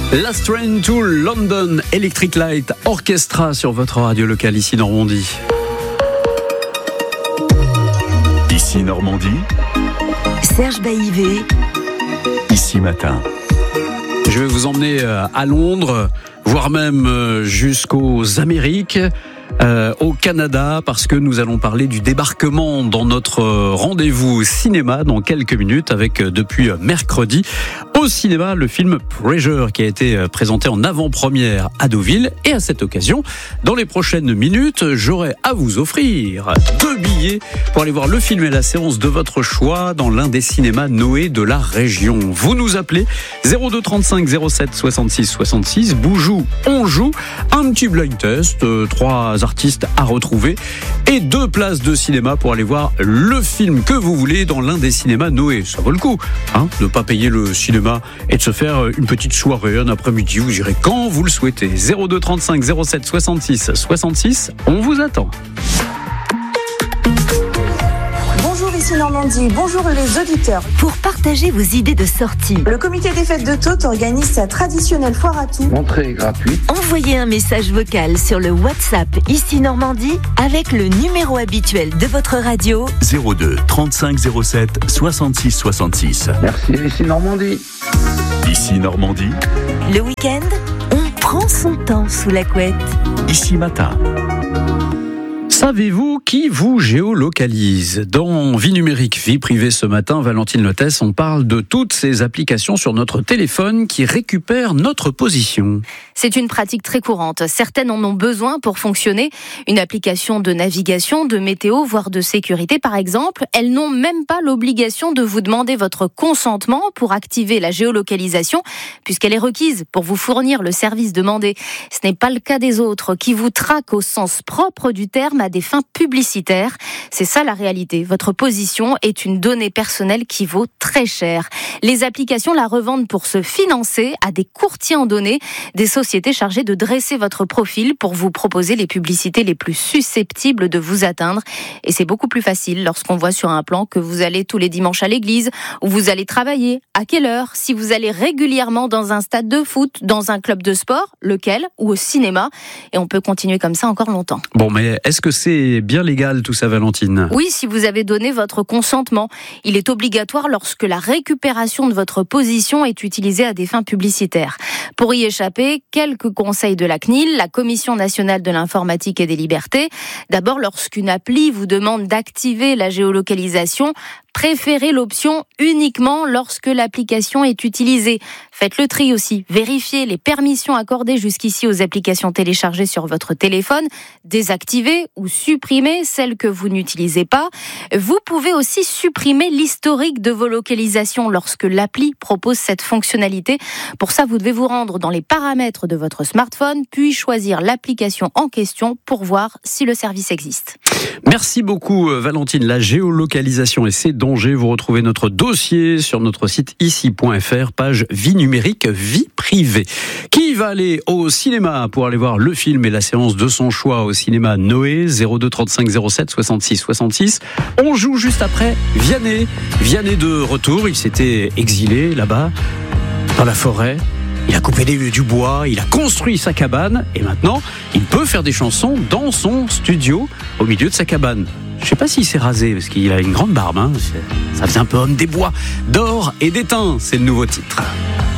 Last Train to London, Electric Light Orchestra sur votre radio locale ici Normandie. Ici Normandie, Serge Baïvé, ici Matin. Je vais vous emmener à Londres, voire même jusqu'aux Amériques. Au Canada, parce que nous allons parler du débarquement dans notre rendez-vous cinéma dans quelques minutes avec depuis mercredi au cinéma le film Pressure qui a été présenté en avant-première à Deauville, et à cette occasion dans les prochaines minutes j'aurai à vous offrir 2 billets pour aller voir le film et la séance de votre choix dans l'un des cinémas Noé de la région. Vous nous appelez 02 35 07 66 66, Boujou on joue, un petit blind test, 3 artistes à retrouver et 2 places de cinéma pour aller voir le film que vous voulez dans l'un des cinémas Noé. Ça vaut le coup, de ne pas payer le cinéma et de se faire une petite soirée, un après-midi. Vous irez quand vous le souhaitez. 02 35 07 66 66, on vous attend. Bonjour, ici Normandie. Bonjour les auditeurs. pour partager vos idées de sortie. Le comité des fêtes de Tôtes organise sa traditionnelle foire à tout. Entrée gratuite. Envoyez un message vocal sur le WhatsApp ici Normandie avec le numéro habituel de votre radio 02 35 07 66 66. Merci, ici Normandie. Ici Normandie, Le week-end, on prend son temps sous la couette. ici Matin. Savez-vous qui vous géolocalise ? Dans Vie numérique, vie privée ce matin, Valentine Lotès, on parle de toutes ces applications sur notre téléphone qui récupèrent notre position. C'est une pratique très courante. Certaines en ont besoin pour fonctionner. Une application de navigation, de météo, voire de sécurité par exemple. Elles n'ont même pas l'obligation de vous demander votre consentement pour activer la géolocalisation, puisqu'elle est requise pour vous fournir le service demandé. Ce n'est pas le cas des autres, qui vous traquent au sens propre du terme à des fins publicitaires. C'est ça la réalité. Votre position est une donnée personnelle qui vaut très cher. Les applications la revendent pour se financer à des courtiers en données, des sociétés chargées de dresser votre profil pour vous proposer les publicités les plus susceptibles de vous atteindre. Et c'est beaucoup plus facile lorsqu'on voit sur un plan que vous allez tous les dimanches à l'église, où vous allez travailler, à quelle heure, si vous allez régulièrement dans un stade de foot, dans un club de sport, lequel, ou au cinéma. Et on peut continuer comme ça encore longtemps. Bon, mais est-ce que c'est bien légal tout ça, Valentine ? Oui, si vous avez donné votre consentement. Il est obligatoire lorsque la récupération de votre position est utilisée à des fins publicitaires. Pour y échapper, quelques conseils de la CNIL, la Commission nationale de l'informatique et des libertés. D'abord, lorsqu'une appli vous demande d'activer la géolocalisation, préférez l'option uniquement lorsque l'application est utilisée. Faites le tri aussi. Vérifiez les permissions accordées jusqu'ici aux applications téléchargées sur votre téléphone. Désactivez ou supprimez celles que vous n'utilisez pas. Vous pouvez aussi supprimer l'historique de vos localisations lorsque l'appli propose cette fonctionnalité. Pour ça, vous devez vous rendre dans les paramètres de votre smartphone, puis choisir l'application en question pour voir si le service existe. Merci beaucoup Valentine. La géolocalisation et ses dangers, vous retrouvez notre dossier sur notre site ici.fr, page vie numérique, vie privée. Qui va aller au cinéma pour aller voir le film et la séance de son choix au cinéma Noé, 02 35 07 66 66. On joue juste après Vianney. Vianney de retour, il s'était exilé là-bas, dans la forêt. Il a coupé du bois, il a construit sa cabane et maintenant, il peut faire des chansons dans son studio au milieu de sa cabane. Je ne sais pas s'il s'est rasé parce qu'il a une grande barbe. Ça faisait un peu homme des bois. D'or et d'étain, c'est le nouveau titre.